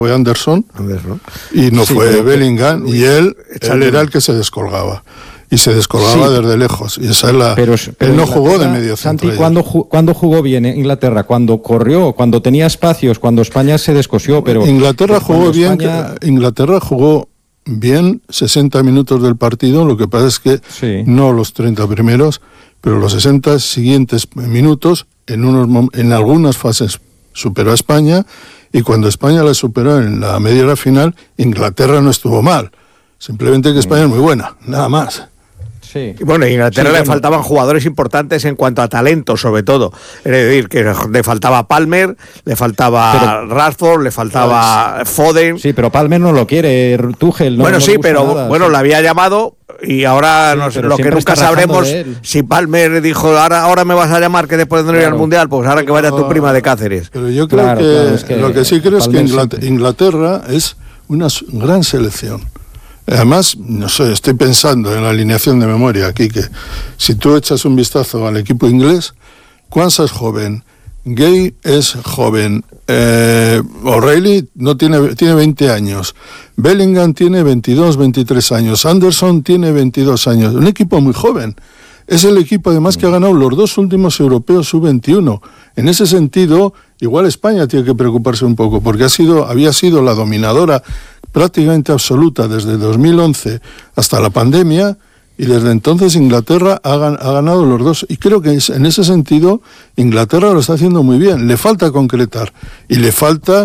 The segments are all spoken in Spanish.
fue Anderson. Y no sí, fue Bellingham, y él era el que se descolgaba. Y se descolgaba desde lejos. Y esa es la. Pero él no jugó de medio centro. Santi, ¿cuándo jugó bien Inglaterra? Cuando corrió, cuando tenía espacios, cuando España se descosió. Pero Inglaterra jugó bien. Inglaterra jugó bien 60 minutos del partido. Lo que pasa es que no los 30 primeros, pero los 60 siguientes minutos, en algunas fases superó a España. Y cuando España la superó en la media hora final, Inglaterra no estuvo mal. Simplemente que España es muy buena, nada más. Sí. Y bueno, a Inglaterra le faltaban jugadores importantes en cuanto a talento, sobre todo. Es decir, que le faltaba Palmer, le faltaba Rashford, le faltaba Foden. Sí, pero Palmer no lo quiere, Tuchel. Bueno, no sí, pero nada, bueno, le había llamado y ahora lo que nunca sabremos si Palmer dijo, ahora me vas a llamar que después de no ir al Mundial, pues ahora que vaya tu prima de Cáceres. Pero yo creo que lo que sí creo es que Inglaterra es una gran selección. Además, no sé, estoy pensando en la alineación de memoria aquí, que si tú echas un vistazo al equipo inglés, Quansah es joven, Gay es joven, O'Reilly tiene 20 años, Bellingham tiene 22, 23 años, Anderson tiene 22 años, un equipo muy joven. Es el equipo además que ha ganado los 2 últimos europeos sub-21. En ese sentido, igual España tiene que preocuparse un poco, porque había sido la dominadora prácticamente absoluta desde 2011 hasta la pandemia, y desde entonces Inglaterra ha ganado los 2, y creo que en ese sentido Inglaterra lo está haciendo muy bien. Le falta concretar y le falta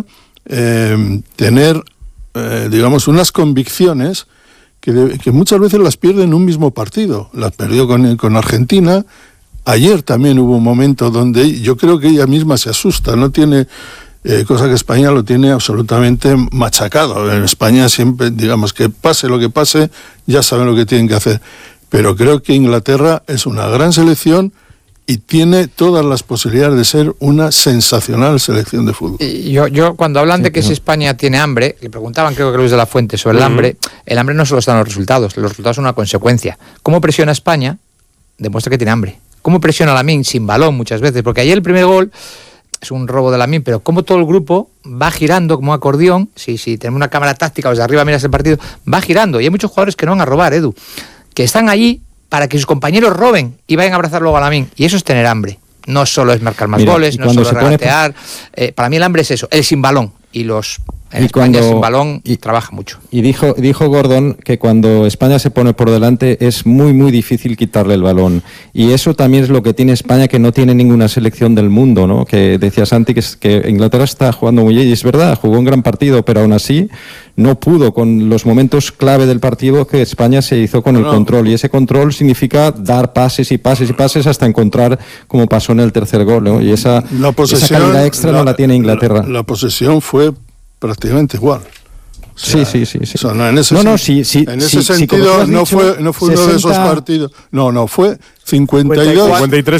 tener digamos unas convicciones que muchas veces las pierde en un mismo partido. Las perdió con Argentina. Ayer también hubo un momento donde yo creo que ella misma se asusta, no tiene cosa que España lo tiene absolutamente machacado. En España siempre, digamos, que pase lo que pase, ya saben lo que tienen que hacer. Pero creo que Inglaterra es una gran selección y tiene todas las posibilidades de ser una sensacional selección de fútbol. Yo cuando hablan de que si España tiene hambre, le preguntaban, creo que Luis de la Fuente, sobre el hambre no solo están los resultados son una consecuencia. ¿Cómo presiona España? Demuestra que tiene hambre. ¿Cómo presiona a Lamine sin balón muchas veces? Porque ayer el primer gol es un robo de Lamine, pero como todo el grupo va girando como un acordeón, si tenemos una cámara táctica, desde arriba miras el partido, va girando, y hay muchos jugadores que no van a robar, Edu, que están allí para que sus compañeros roben y vayan a abrazar luego a Lamine, y eso es tener hambre. No solo es marcar más goles, no es solo regatear. Para mí el hambre es eso, el sin balón. Y España sin balón trabaja mucho. Y dijo Gordon que cuando España se pone por delante es muy, muy difícil quitarle el balón. Y eso también es lo que tiene España, que no tiene ninguna selección del mundo, ¿no? Que decía Santi que Inglaterra está jugando muy bien, y es verdad, jugó un gran partido, pero aún así no pudo con los momentos clave del partido que España se hizo con el control. Y ese control significa dar pases y pases y pases hasta encontrar, como pasó en el tercer gol, ¿no? Y esa calidad extra no la tiene Inglaterra. La posesión fue prácticamente igual. O sea, sí. O sea, en ese sentido no fue uno de esos partidos. No, fue 53-47.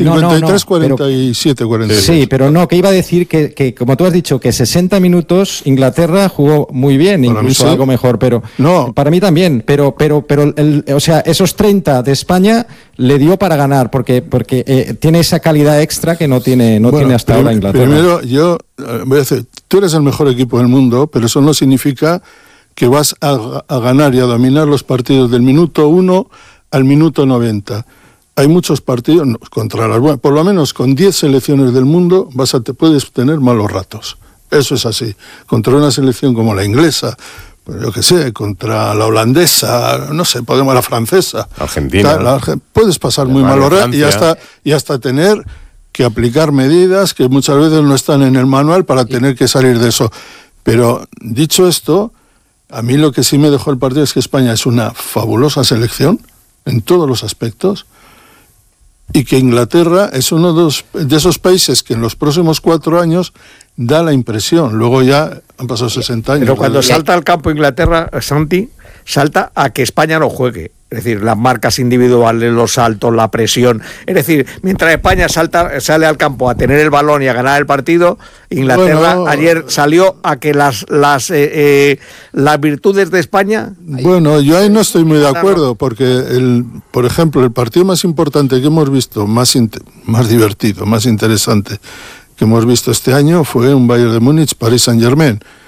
53-47. Sí, pero no, que iba a decir que como tú has dicho, que 60 minutos Inglaterra jugó muy bien, para incluso algo mejor, pero para mí también, pero o sea, esos 30 de España le dio para ganar, porque tiene esa calidad extra que no tiene hasta ahora Inglaterra. Primero, yo voy a decir, tú eres el mejor equipo del mundo, pero eso no significa que vas a ganar y a dominar los partidos del minuto 1 al minuto 90. Hay muchos partidos contra las buenas, por lo menos con 10 selecciones del mundo puedes tener malos ratos. Eso es así. Contra una selección como la inglesa, pues yo qué sé, contra la holandesa, no sé, la francesa, Argentina, puedes pasar muy malos ratos y hasta tener que aplicar medidas que muchas veces no están en el manual para tener que salir de eso. Pero dicho esto, a mí lo que sí me dejó el partido es que España es una fabulosa selección en todos los aspectos, y que Inglaterra es uno de esos países que en los próximos 4 años da la impresión. Luego ya han pasado 60 años. Pero cuando salta al campo Inglaterra, Santi, salta a que España no juegue. Es decir, las marcas individuales, los saltos, la presión. Es decir, mientras España sale al campo a tener el balón y a ganar el partido, Inglaterra ayer salió a que las virtudes de España... Bueno, yo ahí no estoy muy de acuerdo, porque, por ejemplo, el partido más importante que hemos visto, más divertido, más interesante que hemos visto este año fue un Bayern de Múnich, Paris Saint-Germain.